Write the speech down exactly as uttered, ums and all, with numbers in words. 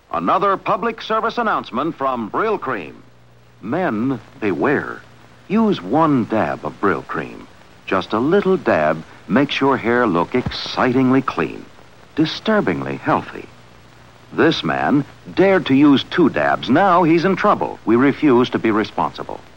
Another public service announcement from Brill Cream. Men, beware. Use one dab of Brill Cream. Just a little dab makes your hair look excitingly clean, disturbingly healthy. This man dared to use two dabs. Now he's in trouble. We refuse to be responsible.